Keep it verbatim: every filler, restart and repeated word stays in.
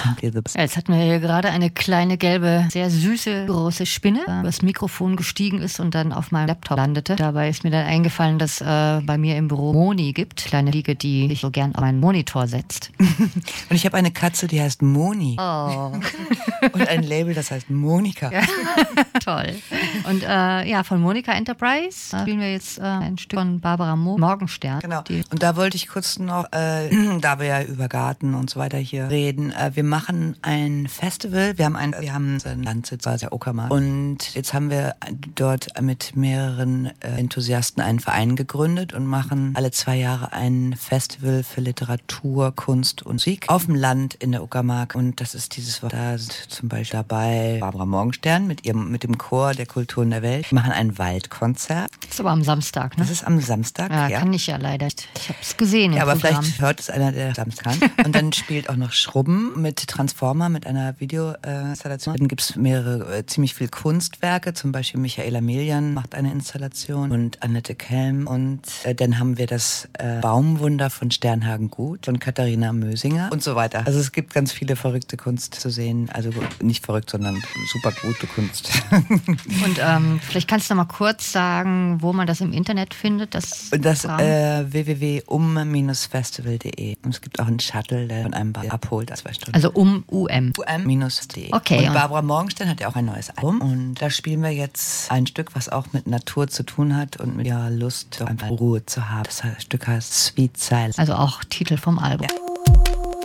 Simply the Best. Ja, jetzt hatten wir hier gerade eine kleine, gelbe, sehr süße, große Spinne, die übers Mikrofon gestiegen ist und dann auf meinem Laptop landete. Dabei ist mir dann eingefallen, dass äh, bei mir im Büro Moni gibt. Kleine Fliege, die sich so gern auf meinen Monitor setzt. Und ich habe eine Katze, die heißt Moni. Oh. Und ein Label, das heißt Monika. Ja. Toll. Und äh, ja, von Monika Enterprise äh, spielen wir jetzt äh, ein Stück von Barbara Mo- Morgenstern. Genau. Die Und da wollte ich kurz noch, äh, da wir ja über Garten und so weiter hier reden, äh, wir machen ein Festival. Wir haben ein, wir haben einen Landsitz, also der Uckermark. Und jetzt haben wir dort mit mehreren äh, Enthusiasten einen Verein gegründet und machen alle zwei Jahre ein Festival für Literatur, Kunst und Musik auf dem Land in der Uckermark. Und das ist dieses, da sind zum Beispiel dabei Barbara Morgenstern mit ihrem, mit dem Chor der Kulturen der Welt. Wir machen ein Waldkonzert. Das ist aber am Samstag, ne? Das ist am Samstag, ja. ja. Kann ich ja leider. Ich habe es gesehen im Ja, aber Programm. vielleicht hört es einer, der Samstag kann. Und dann spielt auch noch Schrubben mit Transformer, mit einer Videoinstallation. Dann gibt es mehrere, äh, ziemlich viel Kunstwerke. Zum Beispiel Michaela Melian macht eine Installation und Annette Kelm. Und äh, dann haben wir das äh, Baumwunder von Sternhagen Gut, von Katharina Mösinger und so weiter. Also es gibt ganz viele verrückte Kunst zu sehen. Also nicht verrückt, sondern super gute Kunst. Und ähm, vielleicht kannst du noch mal kurz sagen, wo man das im Internet findet. Das, das äh, w w w punkt um Festival punkt de. Und es gibt auch einen Shuttle, der von einem abholt, zwei Stunden. Also um U M. U M Bindestrich de. Okay. Und Barbara Morgenstern hat ja auch ein neues Album. Und da spielen wir jetzt ein Stück, was auch mit Natur zu tun hat und mit ihrer Lust, einfach Ruhe zu haben. Das Stück heißt Sweet Silence. Also auch Titel vom Album. Ja.